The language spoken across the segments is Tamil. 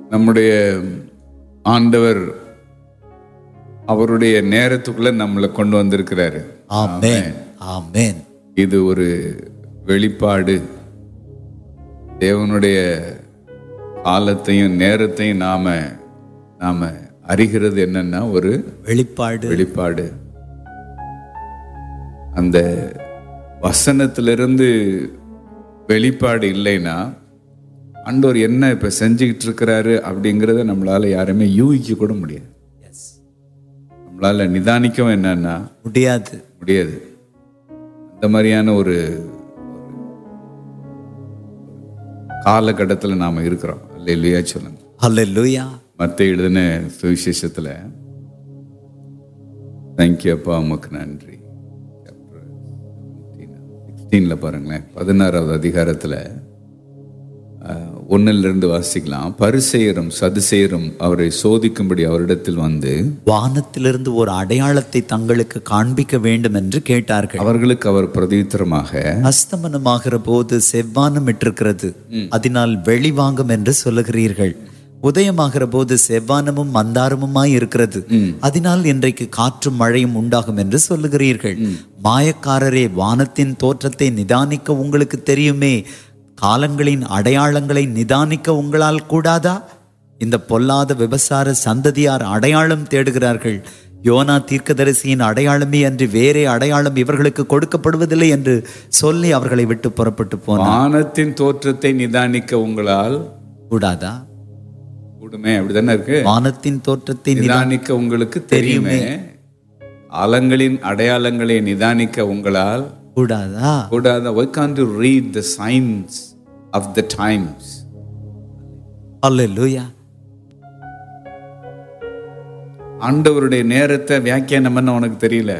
நம்முடைய ஆண்டவர் அவருடைய நேரத்துக்குள்ள நம்மளை கொண்டு வந்திருக்கிறாரு. ஆமென், ஆமென். இது ஒரு வெளிப்பாடு. தேவனுடைய காலத்தையும் நேரத்தையும் நாம அறிகிறது என்னன்னா ஒரு வெளிப்பாடு. அந்த வசனத்திலிருந்து வெளிப்பாடு இல்லைன்னா ஆண்டவர் என்ன இப்ப செஞ்சுக்கிட்டு இருக்கிறாரு அப்படிங்கிறத நம்மளால யாருமே யூகிக்க கூட முடியாது. நம்மளால நிதானிக்கவும் என்னன்னா முடியாது. அந்த மாதிரியான ஒரு காலகட்டத்தில் நாம இருக்கிறோம். அல்லேலூயா சொல்லுங்க. அல்லேலூயா. மத்தேயு எழுதின சுவிசேஷத்துல தேங்க்யூ அப்பா உமக்கு நன்றி 16 பாருங்களேன், 16வது அதிகாரத்துல 1 வாசிக்கலாம். பரிசேயரும் சதுசேயரும் அவரை சோதிக்கும்படி அவரிடத்தில் வந்து வானத்திலிருந்து ஒரு அடையாளத்தை தங்களுக்கு காண்பிக்க வேண்டும் என்று கேட்டார்கள். அவர்களுக்கு அவர் பிரதியுத்தரமாக, அஸ்தமனமாகிற போது செவ்வானம் இட்டிருக்கிறது, அதனால் வெளிவாங்கும் என்று சொல்லுகிறீர்கள். உதயமாகிற போது செவ்வானமும் மந்தாரமுமாய் இருக்கிறது, அதனால் இன்றைக்கு காற்றும் மழையும் உண்டாகும் என்று சொல்லுகிறீர்கள். மாயக்காரரே, வானத்தின் தோற்றத்தை நிதானிக்க உங்களுக்கு தெரியுமே, காலங்களின் அடையாளங்களை நிதானிக்க உங்களால் கூடாதா? இந்த பொல்லாத விபசார சந்ததியார் அடையாளம் தேடுகிறார்கள். யோனா தீர்க்கதரிசியின் அடையாளமே அன்று வேறே அடையாளம் இவர்களுக்கு கொடுக்கப்படுவதில்லை என்று சொல்லி அவர்களை விட்டு புறப்பட்டு போனார். வானத்தின் தோற்றத்தை நிதானிக்க உங்களால் கூடாதா? கூடுமே, அப்படிதானே இருக்கு. வானத்தின் தோற்றத்தை நிதானிக்க உங்களுக்கு தெரியுமே, காலங்களின் அடையாளங்களை நிதானிக்க உங்களால் கூடாதா? Why can't you read the signs of the times? அல்லேலூயா. ஆண்டவருடைய நேரத்தை வியாக்கியானம் பண்ண உனக்கு தெரியல.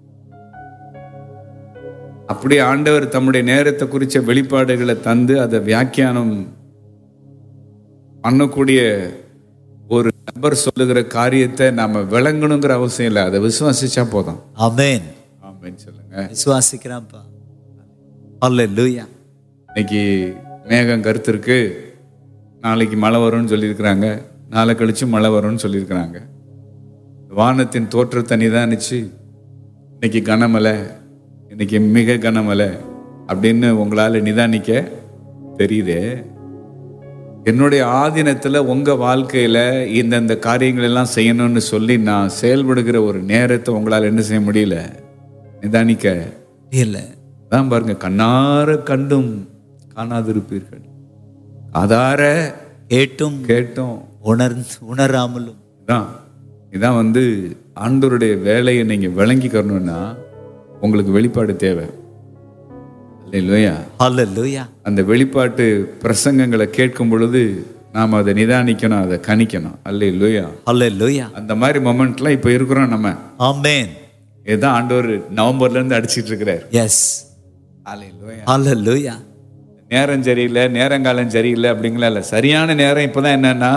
அப்படியே ஆண்டவர் தம்முடைய நேரத்தை குறித்த வெளிப்பாடுகளை தந்து அதை வியாக்கியானம் பண்ணக்கூடிய ஒரு நபர் சொல்லுகிற காரியத்தை நாம விளங்கணுங்கிற அவசியம் இல்லை. அதை விசுவாசிச்சா போதும். ஆமென், சொல்லுங்க. விசுவாசிக்கிறான்ப்பா. அல்லேலூயா. இன்னைக்கு மேகம் கருத்து இருக்கு, நாளைக்கு மழை வரும்னு சொல்லியிருக்கிறாங்க, நாளை கழிச்சு மழை வரும்னு சொல்லியிருக்கிறாங்க. வானத்தின் தோற்றத்தை நிதானிச்சு இன்னைக்கு கனமழை, இன்னைக்கு மிக கனமழை அப்படின்னு உங்களால நிதானிக்க தெரியுதே. என்னுடைய ஆதீனத்துல உங்க வாழ்க்கையில இந்த காரியங்கள் எல்லாம் செய்யணும்னு சொல்லி நான் செயல்படுகிற ஒரு நேரத்தை உங்களால என்ன செய்ய முடியல, நிதானிக்க இல்லை. தான் பாருங்க, கண்ணார கண்டும் காணாதிருப்பீர்கள், காதார கேட்டும் உணராமலும். இதான் ஆண்டவருடைய வேலையை நீங்க விளங்கிக்கணும்னா உங்களுக்கு வெளிப்பாடு தேவை. அல்லேலூயா, அல்லேலூயா. அந்த வெளிப்பாட்டு பிரசங்கங்களை கேட்கும் பொழுது நாம அதை நிதானிக்கணும், அதை கணிக்கணும். அல்லேலூயா, அல்லேலூயா. அந்த மாதிரி மொமெண்ட்லாம் இப்ப இருக்கிறோம் நம்ம. ஆமென். இதுதான் ஆண்டவர் நவம்பர்ல இருந்து அடிச்சிட்டு இருக்கிறார். எஸ், அல்லேலூயா. நேரம் சரியில்லை, நேரங்காலம் சரியில்லை அப்படிங்களா இல்ல, சரியான நேரம் இப்பதான் என்னன்னா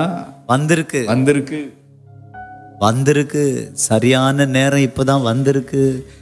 வந்திருக்கு. சரியான நேரம் இப்பதான் வந்திருக்கு.